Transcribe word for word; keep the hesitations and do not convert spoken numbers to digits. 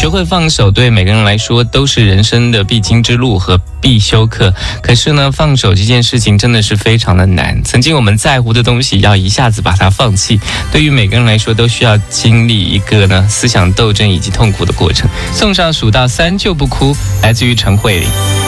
学会放手对每个人来说都是人生的必经之路和必修课。可是呢，放手这件事情真的是非常的难。曾经我们在乎的东西，要一下子把它放弃，对于每个人来说都需要经历一个呢思想斗争以及痛苦的过程。送上数到三就不哭，来自于陈慧琳。